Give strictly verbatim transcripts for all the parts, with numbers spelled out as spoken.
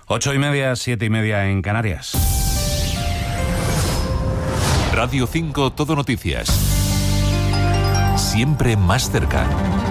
Ocho y media, siete y media en Canarias. Radio cinco Todo Noticias. Siempre más cerca.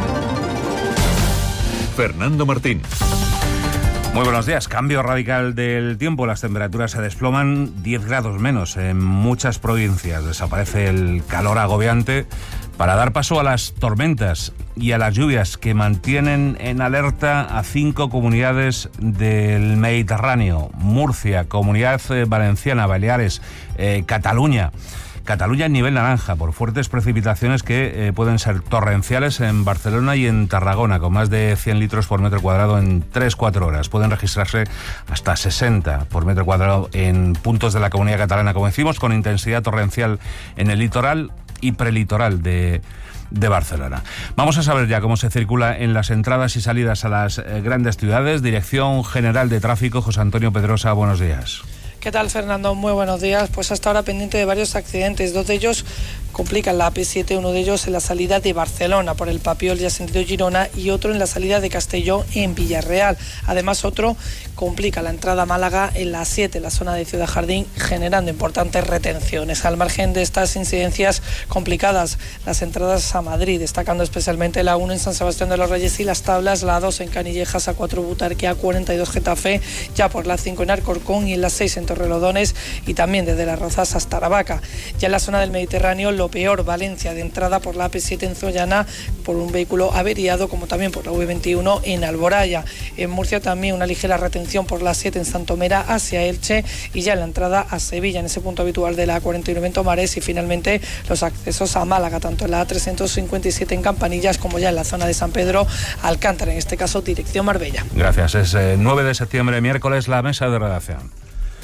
Fernando Martín. Muy buenos días. Cambio radical del tiempo. Las temperaturas se desploman diez grados menos en muchas provincias. Desaparece el calor agobiante para dar paso a las tormentas y a las lluvias que mantienen en alerta a cinco comunidades del Mediterráneo: Murcia, Comunidad Valenciana, Baleares, eh, Cataluña. Cataluña en nivel naranja por fuertes precipitaciones que eh, pueden ser torrenciales en Barcelona y en Tarragona, con más de cien litros por metro cuadrado en tres a cuatro horas. Pueden registrarse hasta sesenta por metro cuadrado en puntos de la Comunidad Catalana, como decimos, con intensidad torrencial en el litoral y prelitoral de, de Barcelona. Vamos a saber ya cómo se circula en las entradas y salidas a las eh, grandes ciudades. Dirección General de Tráfico, José Antonio Pedrosa, buenos días. ¿Qué tal, Fernando? Muy buenos días. Pues hasta ahora pendiente de varios accidentes. Dos de ellos complican la A P siete, uno de ellos en la salida de Barcelona por el Papiol y sentido Girona, y otro en la salida de Castelló en Villarreal. Además, otro complica la entrada a Málaga en la A siete, en la zona de Ciudad Jardín, generando importantes retenciones. Al margen de estas incidencias complicadas, las entradas a Madrid, destacando especialmente la uno en San Sebastián de los Reyes y Las Tablas, la dos en Canillejas, A cuatro Butarque, A cuarenta y dos Getafe, ya por la cinco en Alcorcón y en la seis en Torrelodones, y también desde Las Rozas hasta Aravaca. Ya en la zona del Mediterráneo, lo peor, Valencia, de entrada por la A P siete en Zollana por un vehículo averiado, como también por la U veintiuno en Alboraya. En Murcia también una ligera retención por la siete en Santomera hacia Elche, y ya en la entrada a Sevilla, en ese punto habitual de la A cuarenta y nueve en Tomares, y finalmente los accesos a Málaga, tanto en la A trescientos cincuenta y siete en Campanillas como ya en la zona de San Pedro Alcántara, en este caso dirección Marbella. Gracias. Es eh, nueve de septiembre, miércoles, la mesa de redacción.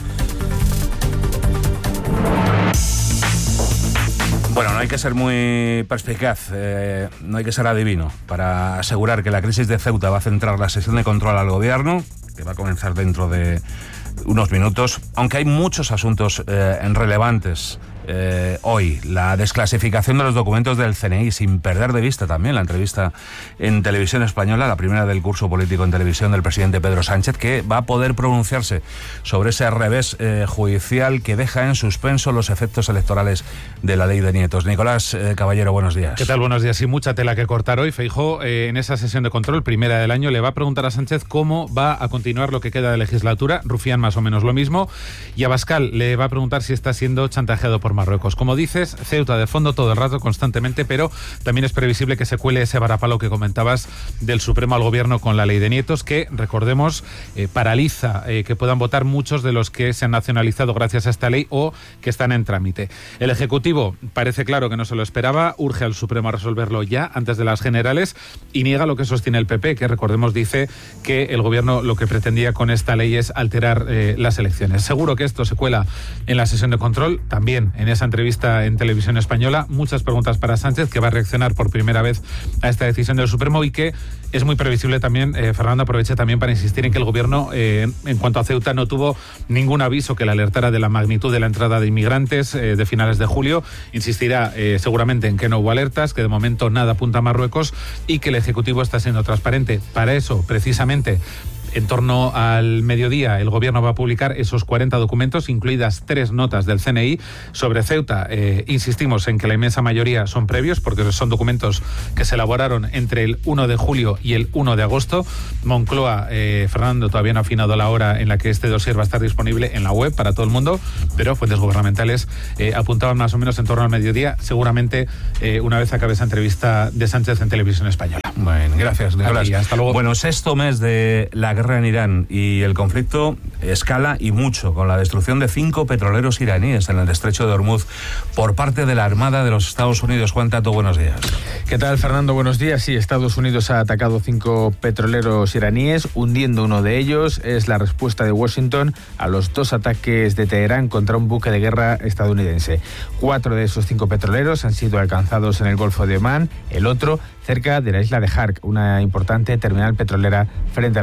Bueno, no hay que ser muy perspicaz, eh, no hay que ser adivino para asegurar que la crisis de Ceuta va a centrar la sesión de control al gobierno, que va a comenzar dentro de unos minutos, aunque hay muchos asuntos eh, relevantes. Eh, hoy, la desclasificación de los documentos del C N I, sin perder de vista también la entrevista en Televisión Española, la primera del curso político en televisión del presidente Pedro Sánchez, que va a poder pronunciarse sobre ese revés eh, judicial que deja en suspenso los efectos electorales de la ley de nietos. Nicolás eh, Caballero, buenos días. ¿Qué tal? Buenos días. Y mucha tela que cortar hoy. Feijóo, eh, en esa sesión de control, primera del año, le va a preguntar a Sánchez cómo va a continuar lo que queda de legislatura. Rufián más o menos lo mismo. Y a Abascal le va a preguntar si está siendo chantajeado por Marruecos. Como dices, Ceuta de fondo todo el rato, constantemente, pero también es previsible que se cuele ese varapalo que comentabas del Supremo al Gobierno con la ley de nietos, que, recordemos, eh, paraliza eh, que puedan votar muchos de los que se han nacionalizado gracias a esta ley o que están en trámite. El Ejecutivo parece claro que no se lo esperaba, urge al Supremo a resolverlo ya, antes de las generales, y niega lo que sostiene el P P, que, recordemos, dice que el Gobierno lo que pretendía con esta ley es alterar eh, las elecciones. Seguro que esto se cuela en la sesión de control, también en esa entrevista en Televisión Española. Muchas preguntas para Sánchez, que va a reaccionar por primera vez a esta decisión del Supremo, y que es muy previsible también, eh, Fernando, aprovecha también para insistir en que el Gobierno, eh, en cuanto a Ceuta, no tuvo ningún aviso que le alertara de la magnitud de la entrada de inmigrantes eh, de finales de julio. Insistirá eh, seguramente en que no hubo alertas, que de momento nada apunta a Marruecos, y que el Ejecutivo está siendo transparente. Para eso, precisamente, en torno al mediodía, el Gobierno va a publicar esos cuarenta documentos, incluidas tres notas del C N I sobre Ceuta. Eh, insistimos en que la inmensa mayoría son previos, porque son documentos que se elaboraron entre el uno de julio y el uno de agosto. Moncloa, eh, Fernando, todavía no ha afinado la hora en la que este dossier va a estar disponible en la web para todo el mundo, pero fuentes gubernamentales eh, apuntaban más o menos en torno al mediodía, seguramente eh, una vez acabe esa entrevista de Sánchez en Televisión Española. Bueno, gracias, Nicolás. Aquí, hasta luego. Bueno, sexto mes de la guerra en Irán, y el conflicto escala y mucho, con la destrucción de cinco petroleros iraníes en el estrecho de Hormuz por parte de la Armada de los Estados Unidos. Juan Tato, buenos días. ¿Qué tal, Fernando? Buenos días. Sí, Estados Unidos ha atacado cinco petroleros iraníes, hundiendo uno de ellos. Es la respuesta de Washington a los dos ataques de Teherán contra un buque de guerra estadounidense. Cuatro de esos cinco petroleros han sido alcanzados en el Golfo de Omán, el otro cerca de la isla de Hark, una importante terminal petrolera frente a la costa de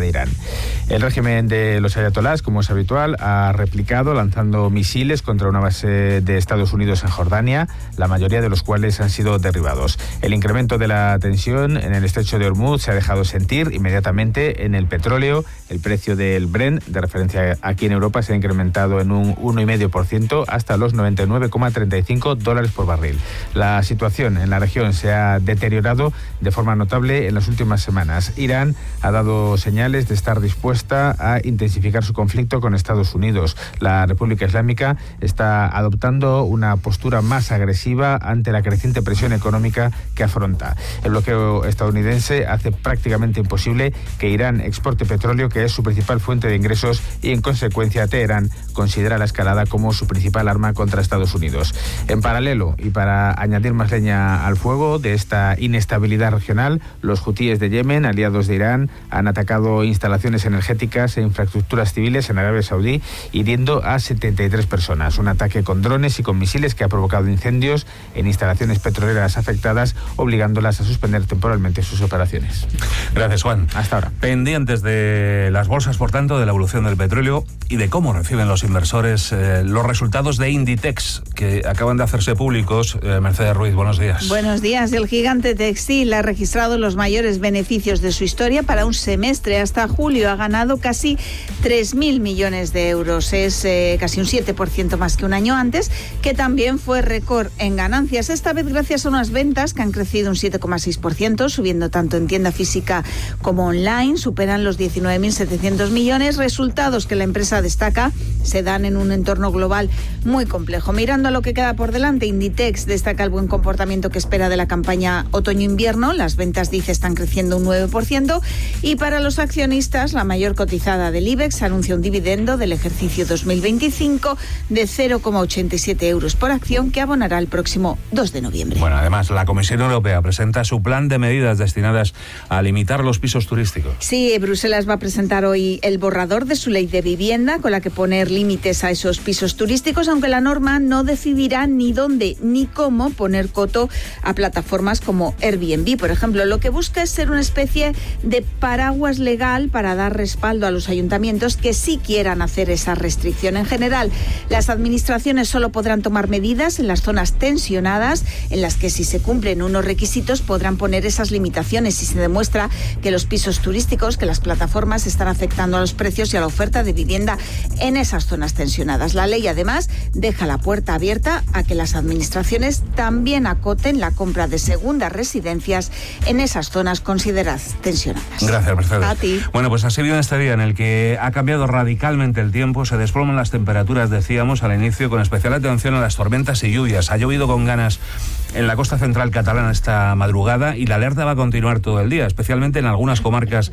Irán. El régimen de los ayatolás, como es habitual, ha replicado lanzando misiles contra una base de Estados Unidos en Jordania, la mayoría de los cuales han sido derribados. El incremento de la tensión en el estrecho de Hormuz se ha dejado sentir inmediatamente en el petróleo. El precio del Brent, de referencia aquí en Europa, se ha incrementado en un uno coma cinco por ciento hasta los noventa y nueve coma treinta y cinco dólares por barril. La situación en la región se ha deteriorado de forma notable en las últimas semanas. Irán ha dado señales de estar dispuesta a intensificar su conflicto con Estados Unidos. La República Islámica está adoptando una postura más agresiva ante la creciente presión económica que afronta. El bloqueo estadounidense hace prácticamente imposible que Irán exporte petróleo, que es su principal fuente de ingresos, y en consecuencia Teherán considera la escalada como su principal arma contra Estados Unidos. En paralelo, y para añadir más leña al fuego de esta inestabilidad regional, los hutíes de Yemen, aliados de Irán, han atacado instalaciones energéticas e infraestructuras civiles en Arabia Saudí, hiriendo a setenta y tres personas. Un ataque con drones y con misiles que ha provocado incendios en instalaciones petroleras afectadas, obligándolas a suspender temporalmente sus operaciones. Gracias, Juan. Hasta ahora. Pendientes de las bolsas, por tanto, de la evolución del petróleo y de cómo reciben los inversores eh, los resultados de Inditex, que acaban de hacerse públicos. Eh, Mercedes Ruiz, buenos días. Buenos días. El gigante textil ha registrado los mayores beneficios de su historia para un semestre. Hasta julio ha ganado casi tres mil millones de euros. Es eh, casi un siete por ciento más que un año antes, que también fue récord en ganancias. Esta vez gracias a unas ventas que han crecido un siete coma seis por ciento, subiendo tanto en tienda física como online. Superan los diecinueve mil setecientos millones. Resultados que la empresa destaca se dan en un entorno global muy complejo. Mirando a lo que queda por delante, Inditex destaca el buen comportamiento que espera de la campaña otoño-invierno. Las ventas, dice, están creciendo un nueve por ciento. Y para los accionistas, la mayor cotizada del IBEX anuncia un dividendo del ejercicio dos mil veinticinco de cero coma ochenta y siete euros por acción, que abonará el próximo dos de noviembre. Bueno, además, la Comisión Europea presenta su plan de medidas destinadas a limitar los pisos turísticos. Sí, Bruselas va a presentar hoy el borrador de su ley de vivienda, con la que poner límites a esos pisos turísticos, aunque la norma no decidirá ni dónde ni cómo poner coto a plataformas como Airbnb, por ejemplo. Lo que busca es ser una especie de paraguas legal para dar respaldo a los ayuntamientos que sí quieran hacer esa restricción. En general, las administraciones solo podrán tomar medidas en las zonas tensionadas, en las que, si se cumplen unos requisitos, podrán poner esas limitaciones si se demuestra que los pisos turísticos, que las plataformas están afectando a los precios y a la oferta de vivienda en esas zonas tensionadas. La ley, además, deja la puerta abierta a que las administraciones también acoten la compra de segundas residencias en esas zonas consideradas tensionadas. Gracias, Mercedes. A ti. Bueno, pues así viene este día en el que ha cambiado radicalmente el tiempo, se desploman las temperaturas, decíamos al inicio, con especial atención a las tormentas y lluvias. Ha llovido con ganas en la costa central catalana esta madrugada y la alerta va a continuar todo el día, especialmente en algunas comarcas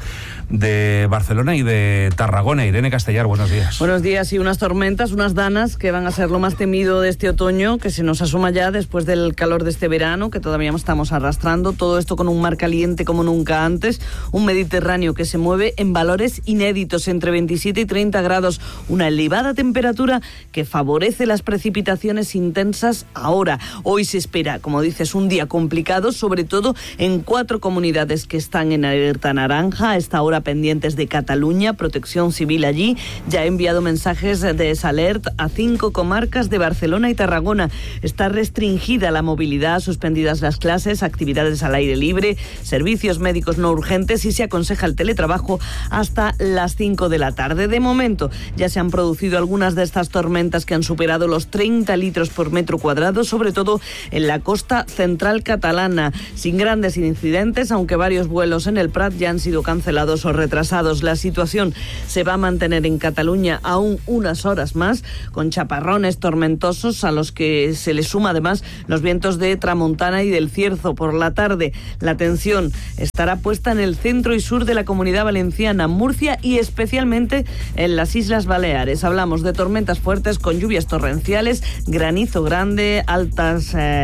de Barcelona y de Tarragona. Irene Castellar, buenos días. Buenos días. Y unas tormentas, unas danas que van a ser lo más temido de este otoño, que se nos asoma ya después del calor de este verano, que todavía estamos arrastrando. Todo esto con un mar caliente como nunca antes, un Mediterráneo que se mueve en valores inéditos, entre veintisiete y treinta grados, una elevada temperatura que favorece las precipitaciones intensas ahora. Hoy se espera, como dices, un día complicado, sobre todo en cuatro comunidades que están en alerta naranja, a esta hora pendientes de Cataluña. Protección Civil allí ya ha enviado mensajes de esa alerta a cinco comarcas de Barcelona y Tarragona. Está restringida la movilidad, suspendidas las clases, actividades al aire libre, servicios médicos no urgentes y se aconseja el teletrabajo hasta las cinco de la tarde. De momento ya se han producido algunas de estas tormentas que han superado los treinta litros por metro cuadrado, sobre todo en la costa central catalana, sin grandes incidentes, aunque varios vuelos en el Prat ya han sido cancelados o retrasados. La situación se va a mantener en Cataluña aún unas horas más, con chaparrones tormentosos a los que se le suma además los vientos de tramontana y del Cierzo. Por la tarde, la atención estará puesta en el centro y sur de la Comunidad Valenciana, Murcia y especialmente en las Islas Baleares. Hablamos de tormentas fuertes con lluvias torrenciales, granizo grande, altas eh, rachas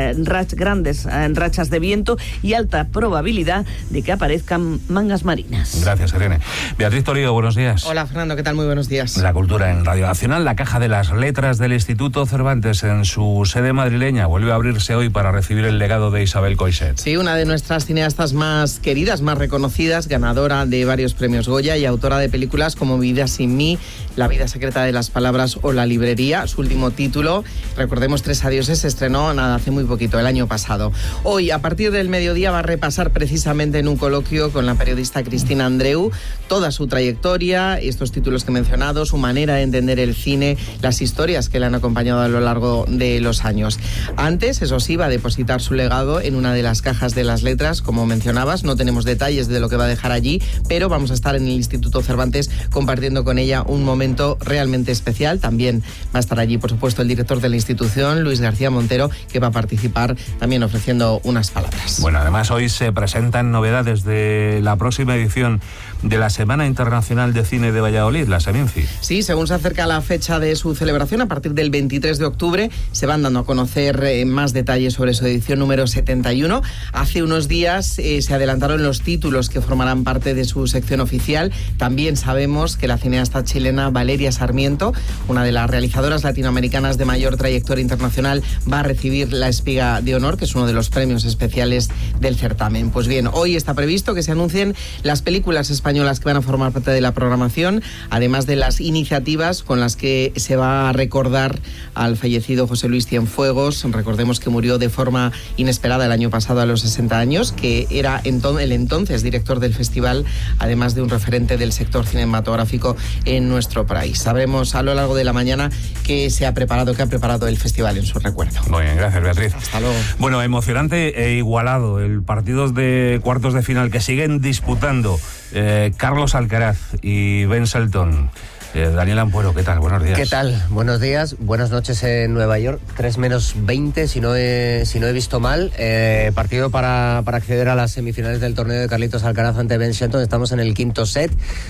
rach, grandes eh, rachas de viento y alta probabilidad de que aparezcan mangas marinas. Gracias, Irene. Beatriz Toledo, buenos días. Hola, Fernando, ¿qué tal? Muy buenos días. La cultura en Radio Nacional, la Caja de las Letras del Instituto Cervantes en su sede madrileña vuelve a abrirse hoy para recibir el legado de Isabel Coixet. Sí, una de nuestras cineastas más queridas, más reconocidas, ganadora de varios premios Goya y autora de películas como Vida sin mí, La vida secreta de las palabras o La librería. Su último título, recordemos Tres adioses, se estrenó nada, hace muy poquito, el año pasado. Hoy, a partir del mediodía, va a repasar precisamente en un coloquio con la periodista Cristina Andreu toda su trayectoria, estos títulos que he mencionado, su manera de entender el cine, las historias que le han acompañado a lo largo de los años. Antes, eso sí, va a depositar su legado en una de las cajas de las letras, como mencionabas. No tenemos detalles de lo que va a dejar allí, pero vamos a estar en el Instituto Cervantes compartiendo con ella un momento realmente especial. También va a estar allí, por supuesto, el director de la institución, Luis García Montero, que va a participar también ofreciendo unas palabras. Bueno, además hoy se presentan novedades de la próxima edición de la Semana Internacional de Cine de Valladolid, la Seminci. Sí, según se acerca la fecha de su celebración, a partir del veintitrés de octubre, se van dando a conocer eh, más detalles sobre su edición número setenta y uno. Hace unos días eh, se adelantaron los títulos que formarán parte de su sección oficial. También sabemos que la cineasta chilena Valeria Sarmiento, una de las realizadoras latinoamericanas de mayor trayectoria internacional, va a recibir la Espiga de Honor, que es uno de los premios especiales del certamen. Pues bien, hoy está previsto que se anuncien las películas españolas que van a formar parte de la programación, además de las iniciativas con las que se va a recordar al fallecido José Luis Cienfuegos. Recordemos que murió de forma inesperada el año pasado a los sesenta años, que era ento- el entonces director del festival, además de un referente del sector cinematográfico en nuestro país. Sabremos a lo largo de la mañana qué se ha preparado, qué ha preparado el festival en su recuerdo. Muy bien, gracias, Beatriz. Hasta luego. Bueno, emocionante e igualado el partido de cuartos de final que siguen disputando eh, Carlos Alcaraz y Ben Shelton. Eh, Daniel Ampuero, ¿qué tal? Buenos días. ¿Qué tal? Buenos días, buenas noches en Nueva York. tres menos veinte, si no he, si no he visto mal. Eh, partido para, para acceder a las semifinales del torneo de Carlitos Alcaraz ante Ben Shelton. Estamos en el quinto set.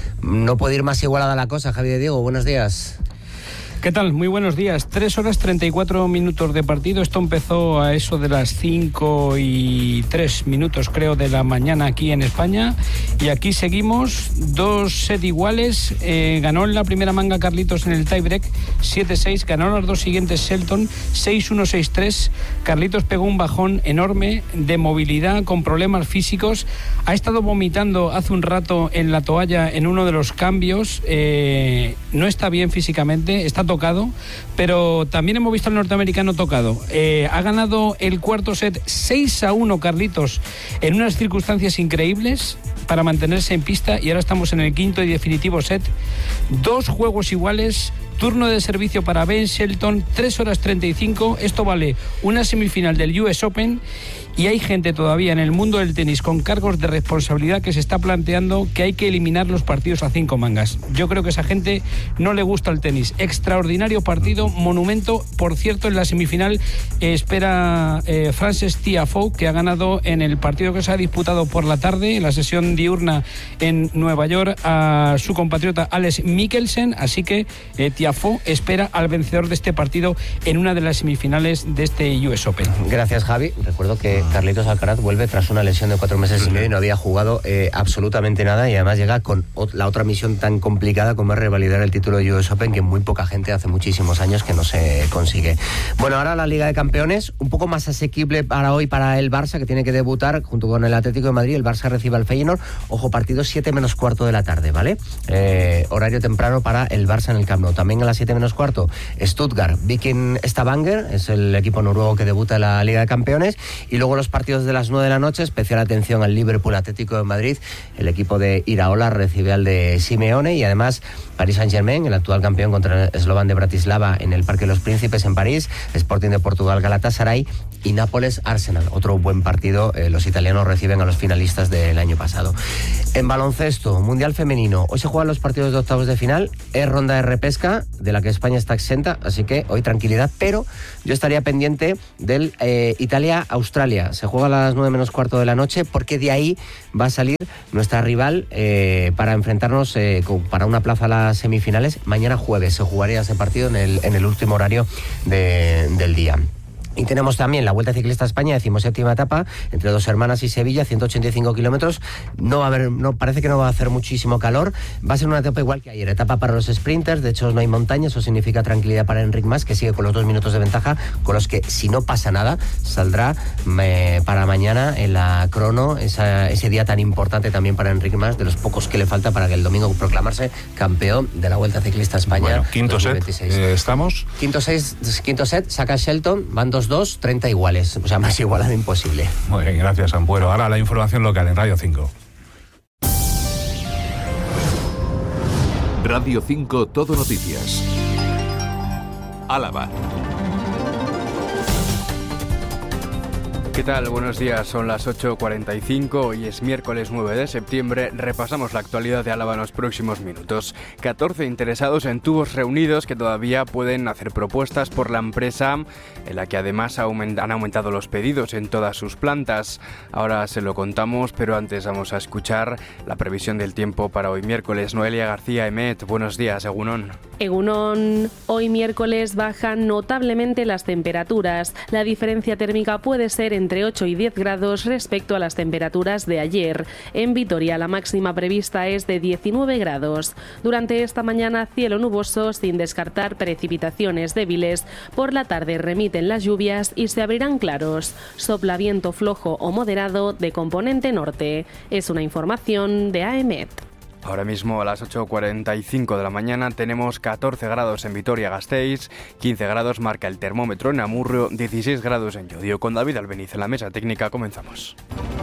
No puede ir más igualada la cosa, Javi de Diego. Buenos días. ¿Qué tal? Muy buenos días. Tres horas treinta y cuatro minutos de partido. Esto empezó a eso de las cinco y tres minutos, creo, de la mañana aquí en España. Y aquí seguimos. Dos set iguales. Eh, ganó en la primera manga Carlitos en el tiebreak siete seis. Ganó las dos siguientes Shelton seis uno seis tres. Carlitos pegó un bajón enorme de movilidad con problemas físicos. Ha estado vomitando hace un rato en la toalla en uno de los cambios. Eh, no está bien físicamente. Está tocado, pero también hemos visto al norteamericano tocado. Eh, ha ganado el cuarto set seis a uno Carlitos en unas circunstancias increíbles para mantenerse en pista, y ahora estamos en el quinto y definitivo set. Dos juegos iguales, turno de servicio para Ben Shelton, tres horas treinta y cinco. Esto vale una semifinal del U S Open, y hay gente todavía en el mundo del tenis con cargos de responsabilidad que se está planteando que hay que eliminar los partidos a cinco mangas. Yo creo que a esa gente no le gusta el tenis. Extraordinario partido, monumento. Por cierto, en la semifinal eh, espera eh, Frances Tiafoe, que ha ganado en el partido que se ha disputado por la tarde, en la sesión diurna en Nueva York, a su compatriota Alex Mikkelsen. Así que eh, Tiafoe espera al vencedor de este partido en una de las semifinales de este U S Open. Gracias, Javi. Recuerdo que Carlitos Alcaraz vuelve tras una lesión de cuatro meses y medio y no había jugado eh, absolutamente nada, y además llega con la otra misión tan complicada como es revalidar el título de U S Open, que muy poca gente hace muchísimos años que no se consigue. Bueno, ahora la Liga de Campeones, un poco más asequible para hoy para el Barça, que tiene que debutar junto con el Atlético de Madrid. El Barça recibe al Feyenoord. Ojo, partido siete menos cuarto de la tarde, ¿vale? Eh, horario temprano para el Barça en el Camp Nou. También a las siete menos cuarto, Stuttgart, Viking Stavanger, es el equipo noruego que debuta en la Liga de Campeones. Y luego los partidos de las nueve de la noche, especial atención al Liverpool Atlético de Madrid. El equipo de Iraola recibe al de Simeone, y además Paris Saint-Germain, el actual campeón, contra el Slovan de Bratislava en el Parque de los Príncipes en París. Sporting de Portugal Galatasaray y Nápoles Arsenal. Otro buen partido. Eh, los italianos reciben a los finalistas del año pasado. En baloncesto, Mundial Femenino. Hoy se juegan los partidos de octavos de final. Es ronda de repesca, de la que España está exenta, así que hoy tranquilidad, pero yo estaría pendiente del eh, Italia-Australia. Se juega a las nueve menos cuarto de la noche, porque de ahí va a salir nuestra rival eh, para enfrentarnos eh, con, para una plaza a las semifinales. Mañana jueves se jugaría ese partido en el, en el último horario de, del día. Y tenemos también la Vuelta Ciclista a España, decimoséptima etapa, entre Dos Hermanas y Sevilla, ciento ochenta y cinco kilómetros. No va a haber, no, parece que no va a hacer muchísimo calor. Va a ser una etapa igual que ayer, etapa para los sprinters. De hecho, no hay montaña, eso significa tranquilidad para Enric Mas, que sigue con los dos minutos de ventaja, con los que, si no pasa nada, saldrá eh, para mañana en la crono, esa, ese día tan importante también para Enric Mas, de los pocos que le falta para que el domingo proclamarse campeón de la Vuelta Ciclista a España. Bueno, quinto dos mil veintiséis. set, eh, ¿estamos? Quinto, seis, quinto set, saca Shelton, van dos dos, treinta iguales, o sea, más igualado imposible. Muy bien, gracias, Ampuero. Ahora la información local en Radio cinco. Radio cinco Todo Noticias. Álava. ¿Qué tal? Buenos días, son las ocho cuarenta y cinco, hoy es miércoles nueve de septiembre, repasamos la actualidad de Álava en los próximos minutos. catorce interesados en tubos reunidos que todavía pueden hacer propuestas por la empresa, en la que además han aumentado los pedidos en todas sus plantas. Ahora se lo contamos, pero antes vamos a escuchar la previsión del tiempo para hoy miércoles. Noelia García Emet, buenos días, Egunon. Egunon, hoy miércoles bajan notablemente las temperaturas. La diferencia térmica puede ser entre ocho y diez grados respecto a las temperaturas de ayer. En Vitoria la máxima prevista es de diecinueve grados. Durante esta mañana cielo nuboso sin descartar precipitaciones débiles. Por la tarde remiten las lluvias y se abrirán claros. Sopla viento flojo o moderado de componente norte. Es una información de A M E T. Ahora mismo a las ocho cuarenta y cinco de la mañana tenemos catorce grados en Vitoria-Gasteiz, quince grados marca el termómetro en Amurrio, dieciséis grados en Llodio. Con David Albeniz en la mesa técnica comenzamos.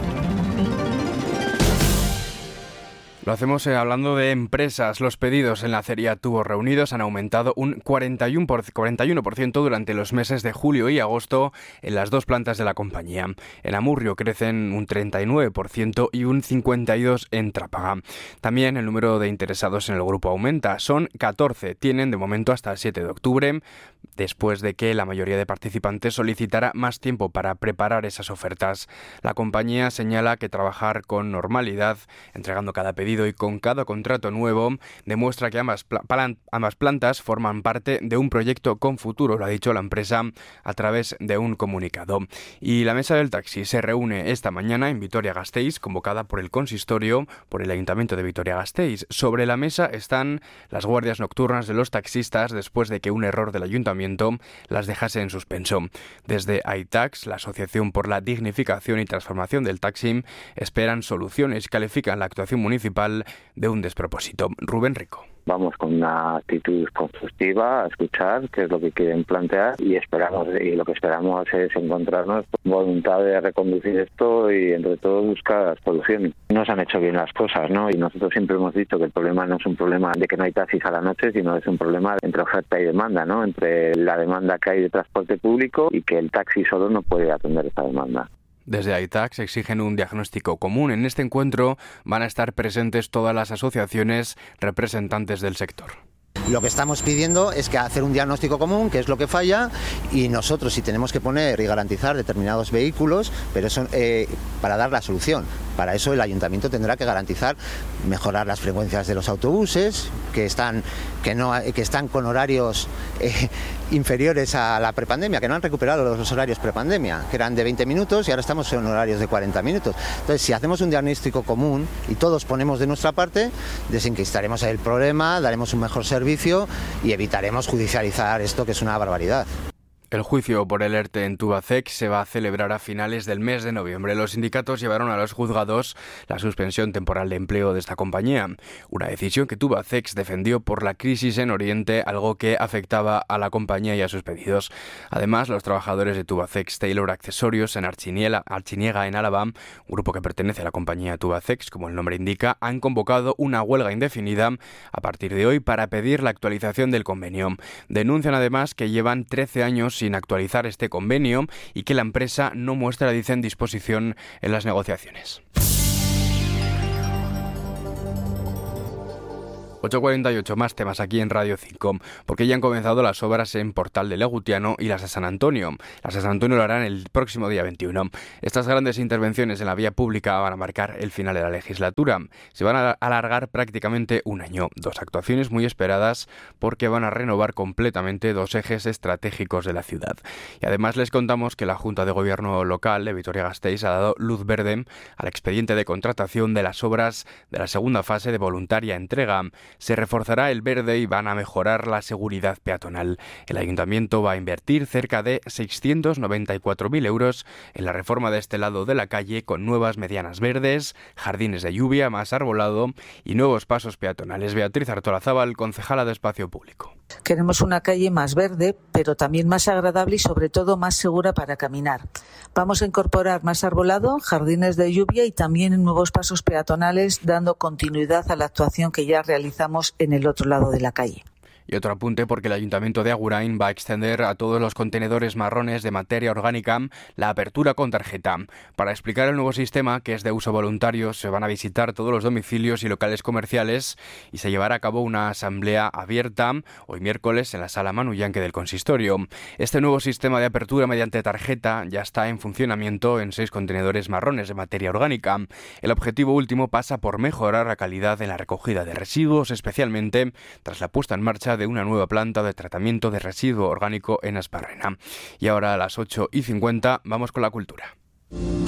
Lo hacemos eh, hablando de empresas. Los pedidos en la acería Tubos Reunidos han aumentado un cuarenta y uno por ciento durante los meses de julio y agosto en las dos plantas de la compañía. En Amurrio crecen un treinta y nueve por ciento y un cincuenta y dos por ciento en Trápaga. También el número de interesados en el grupo aumenta. Son catorce. Tienen de momento hasta el siete de octubre, después de que la mayoría de participantes solicitara más tiempo para preparar esas ofertas. La compañía señala que trabajar con normalidad, entregando cada pedido y con cada contrato nuevo, demuestra que ambas, pla- ambas plantas forman parte de un proyecto con futuro, lo ha dicho la empresa a través de un comunicado. Y la mesa del taxi se reúne esta mañana en Vitoria-Gasteiz, convocada por el consistorio, por el Ayuntamiento de Vitoria-Gasteiz. Sobre la mesa están las guardias nocturnas de los taxistas después de que un error del Ayuntamiento las dejase en suspenso. Desde AITAX, la Asociación por la Dignificación y Transformación del Taxi, esperan soluciones y califican la actuación municipal de un despropósito. Rubén Rico. Vamos con una actitud constructiva a escuchar qué es lo que quieren plantear y esperamos y lo que esperamos es encontrarnos con voluntad de reconducir esto y entre todos buscar soluciones. No se han hecho bien las cosas, ¿no? Y nosotros siempre hemos dicho que el problema no es un problema de que no hay taxis a la noche, sino es un problema entre oferta y demanda, ¿no? Entre la demanda que hay de transporte público y que el taxi solo no puede atender esa demanda. Desde AITAX exigen un diagnóstico común. En este encuentro van a estar presentes todas las asociaciones representantes del sector. Lo que estamos pidiendo es que hacer un diagnóstico común, qué es lo que falla, y nosotros si tenemos que poner y garantizar determinados vehículos, pero eso eh, para dar la solución. Para eso el ayuntamiento tendrá que garantizar mejorar las frecuencias de los autobuses, que están que no que están con horarios eh, inferiores a la prepandemia, que no han recuperado los horarios prepandemia, que eran de veinte minutos y ahora estamos en horarios de cuarenta minutos. Entonces, si hacemos un diagnóstico común y todos ponemos de nuestra parte, desenquistaremos el problema, daremos un mejor servicio y evitaremos judicializar esto, que es una barbaridad. El juicio por el ERTE en Tubacex se va a celebrar a finales del mes de noviembre. Los sindicatos llevaron a los juzgados la suspensión temporal de empleo de esta compañía, una decisión que Tubacex defendió por la crisis en Oriente, algo que afectaba a la compañía y a sus pedidos. Además, los trabajadores de Tubacex Taylor Accesorios en Archiniega, Archiniega en Álava, un grupo que pertenece a la compañía Tubacex, como el nombre indica, han convocado una huelga indefinida a partir de hoy para pedir la actualización del convenio. Denuncian además que llevan trece años sin actualizar este convenio y que la empresa no muestra, dicen, disposición en las negociaciones. ocho cuarenta y ocho, más temas aquí en Radio cinco, porque ya han comenzado las obras en Portal de Legutiano y las de San Antonio. Las de San Antonio lo harán el próximo día veintiuno. Estas grandes intervenciones en la vía pública van a marcar el final de la legislatura. Se van a alargar prácticamente un año. Dos actuaciones muy esperadas porque van a renovar completamente dos ejes estratégicos de la ciudad. Y además les contamos que la Junta de Gobierno local de Vitoria-Gasteiz ha dado luz verde al expediente de contratación de las obras de la segunda fase de voluntaria entrega. Se reforzará el verde y van a mejorar la seguridad peatonal. El ayuntamiento va a invertir cerca de seiscientos noventa y cuatro mil euros en la reforma de este lado de la calle, con nuevas medianas verdes, jardines de lluvia, más arbolado y nuevos pasos peatonales. Beatriz Artolazábal, concejala de Espacio Público. Queremos una calle más verde, pero también más agradable y sobre todo más segura para caminar. Vamos a incorporar más arbolado, jardines de lluvia y también nuevos pasos peatonales, dando continuidad a la actuación que ya realizamos en el otro lado de la calle. Y otro apunte, porque el Ayuntamiento de Agurain va a extender a todos los contenedores marrones de materia orgánica la apertura con tarjeta. Para explicar el nuevo sistema, que es de uso voluntario, se van a visitar todos los domicilios y locales comerciales y se llevará a cabo una asamblea abierta hoy miércoles en la Sala Manu Yanque del Consistorio. Este nuevo sistema de apertura mediante tarjeta ya está en funcionamiento en seis contenedores marrones de materia orgánica. El objetivo último pasa por mejorar la calidad en la recogida de residuos, especialmente tras la puesta en marcha de una nueva planta de tratamiento de residuo orgánico en Asparrena. Y ahora a las ocho y cincuenta vamos con la cultura.